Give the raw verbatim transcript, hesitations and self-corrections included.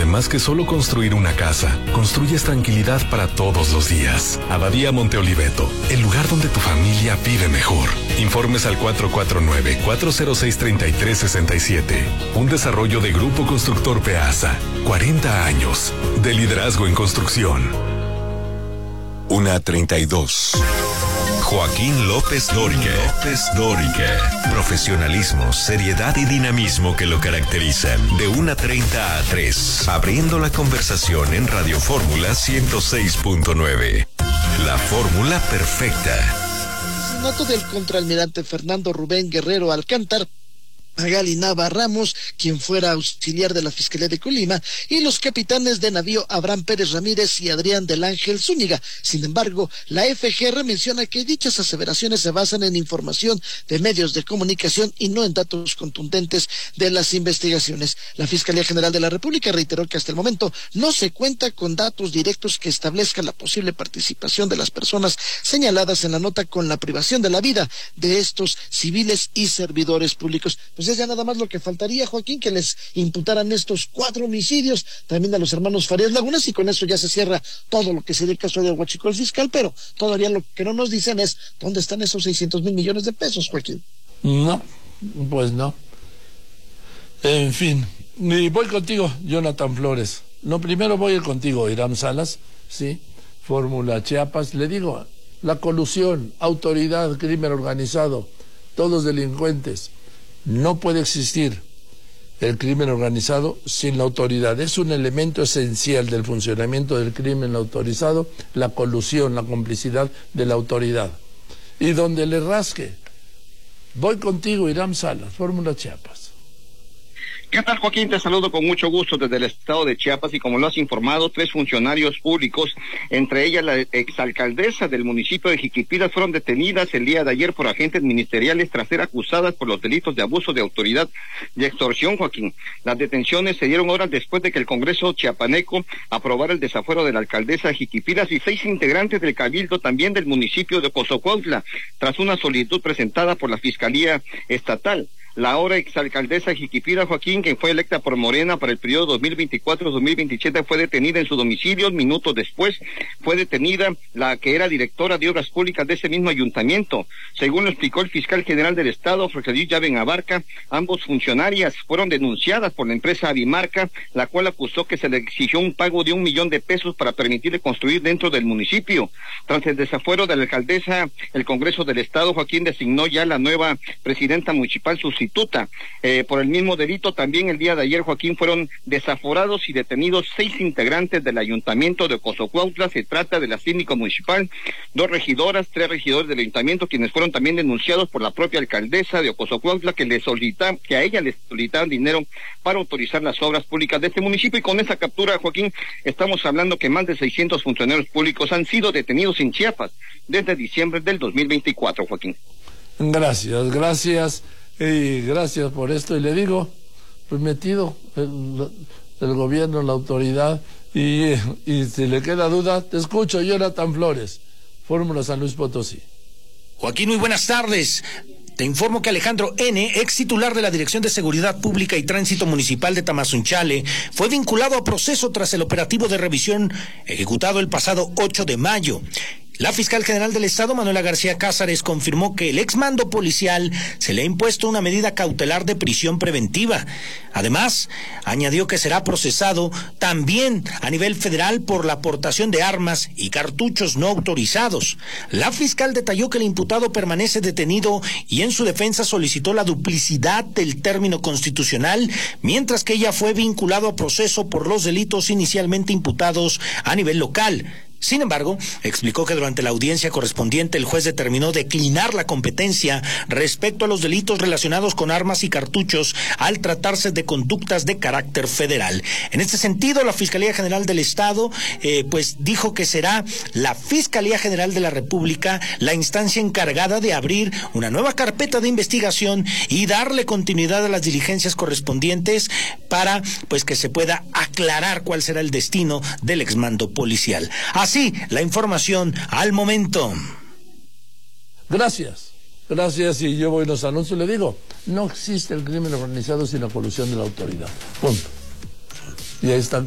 más que solo construir una casa, construyes tranquilidad para todos los días. Abadía Monte Oliveto, el lugar donde tu familia vive mejor. Informes al cuatro cuatro nueve, cuatro cero seis, tres tres seis siete. Un desarrollo de Grupo Constructor Peasa. cuarenta años de liderazgo en construcción. Una treinta y dos. Joaquín López Dóriga. López Dóriga. Profesionalismo, seriedad y dinamismo que lo caracterizan. De una treinta a tres. Abriendo la conversación en Radio Fórmula ciento seis punto nueve. La fórmula perfecta. El asesinato del contraalmirante Fernando Rubén Guerrero Alcántar, Magali Nava Ramos, quien fuera auxiliar de la Fiscalía de Colima, y los capitanes de navío Abraham Pérez Ramírez y Adrián del Ángel Zúñiga. Sin embargo, la F G R menciona que dichas aseveraciones se basan en información de medios de comunicación y no en datos contundentes de las investigaciones. La Fiscalía General de la República reiteró que hasta el momento no se cuenta con datos directos que establezcan la posible participación de las personas señaladas en la nota con la privación de la vida de estos civiles y servidores públicos. Pues es ya nada más lo que faltaría, Joaquín, que les imputaran estos cuatro homicidios, también a los hermanos Farías Lagunas, y con eso ya se cierra todo lo que sería el caso de Huachicol Fiscal, pero todavía lo que no nos dicen es dónde están esos seiscientos mil millones de pesos, Joaquín. No, pues no. En fin, y voy contigo, Jonathan Flores. No, primero voy a ir contigo, Hiram Salas, sí, Fórmula Chiapas. Le digo, la colusión, autoridad, crimen organizado, todos delincuentes. No puede existir el crimen organizado sin la autoridad. Es un elemento esencial del funcionamiento del crimen autorizado, la colusión, la complicidad de la autoridad. Y donde le rasque, voy contigo, Hiram Salas, Fórmula Chiapas. ¿Qué tal, Joaquín? Te saludo con mucho gusto desde el estado de Chiapas, y como lo has informado, tres funcionarios públicos, entre ellas la exalcaldesa del municipio de Jiquipilas, fueron detenidas el día de ayer por agentes ministeriales tras ser acusadas por los delitos de abuso de autoridad y extorsión, Joaquín. Las detenciones se dieron horas después de que el Congreso chiapaneco aprobara el desafuero de la alcaldesa de Jiquipilas y seis integrantes del cabildo también del municipio de Cozocuautla, tras una solicitud presentada por la Fiscalía Estatal. La ahora exalcaldesa Jiquipilas, Joaquín, quien fue electa por Morena para el periodo dos mil veinticuatro a dos mil veintisiete, fue detenida en su domicilio. Minutos después fue detenida la que era directora de Obras Públicas de ese mismo ayuntamiento. Según lo explicó el fiscal general del estado, Jorge Luis Llaven Abarca, ambos funcionarias fueron denunciadas por la empresa Avimarca, la cual acusó que se le exigió un pago de un millón de pesos para permitirle construir dentro del municipio. Tras el desafuero de la alcaldesa, el Congreso del estado, Joaquín, designó ya la nueva presidenta municipal sustituta. Eh, por el mismo delito, también el día de ayer, Joaquín, fueron desaforados y detenidos seis integrantes del ayuntamiento de Cozocuautla. Se trata de la síndica municipal, dos regidoras, tres regidores del ayuntamiento, quienes fueron también denunciados por la propia alcaldesa de Cozocuautla, que le solicita, que a ella le solicitaban dinero para autorizar las obras públicas de este municipio. Y con esa captura, Joaquín, estamos hablando que más de seiscientos funcionarios públicos han sido detenidos en Chiapas desde diciembre del dos mil veinticuatro, Joaquín. Gracias, gracias. Y gracias por esto, y le digo, pues metido el, el gobierno, la autoridad, y, y si le queda duda, te escucho, Jonathan Flores, Fórmula San Luis Potosí. Joaquín, muy buenas tardes. Te informo que Alejandro N., ex titular de la Dirección de Seguridad Pública y Tránsito Municipal de Tamazunchale, fue vinculado a proceso tras el operativo de revisión ejecutado el pasado ocho de mayo. La fiscal general del Estado, Manuela García Cázares, confirmó que el exmando policial se le ha impuesto una medida cautelar de prisión preventiva. Además, añadió que será procesado también a nivel federal por la aportación de armas y cartuchos no autorizados. La fiscal detalló que el imputado permanece detenido y en su defensa solicitó la duplicidad del término constitucional, mientras que ella fue vinculado a proceso por los delitos inicialmente imputados a nivel local. Sin embargo, explicó que durante la audiencia correspondiente el juez determinó declinar la competencia respecto a los delitos relacionados con armas y cartuchos al tratarse de conductas de carácter federal. En este sentido, la Fiscalía General del Estado eh, pues dijo que será la Fiscalía General de la República la instancia encargada de abrir una nueva carpeta de investigación y darle continuidad a las diligencias correspondientes para pues que se pueda aclarar cuál será el destino del exmando policial. Así, la información al momento. Gracias, gracias, y yo voy a los anuncios y le digo, no existe el crimen organizado sin la colusión de la autoridad. Punto. Y ahí están